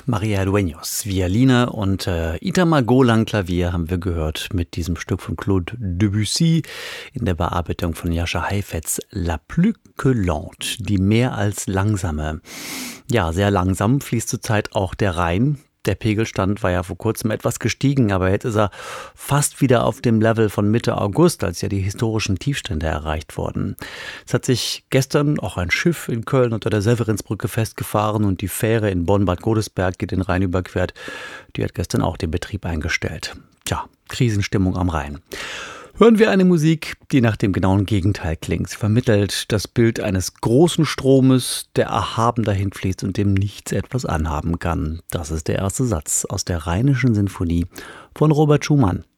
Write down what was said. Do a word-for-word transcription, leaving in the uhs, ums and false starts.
María Dueños, Violine und äh, Itamar Golan Klavier haben wir gehört mit diesem Stück von Claude Debussy in der Bearbeitung von Jascha Heifetz, La plus que lente, die mehr als langsame. Ja, sehr langsam fließt zurzeit auch der Rhein. Der Pegelstand war ja vor kurzem etwas gestiegen, aber jetzt ist er fast wieder auf dem Level von Mitte August, als ja die historischen Tiefstände erreicht wurden. Es hat sich gestern auch ein Schiff in Köln unter der Severinsbrücke festgefahren und die Fähre in Bonn-Bad Godesberg, die den Rhein überquert, die hat gestern auch den Betrieb eingestellt. Tja, Krisenstimmung am Rhein. Hören wir eine Musik, die nach dem genauen Gegenteil klingt. Sie vermittelt das Bild eines großen Stromes, der erhaben dahin fließt und dem nichts etwas anhaben kann. Das ist der erste Satz aus der Rheinischen Sinfonie von Robert Schumann.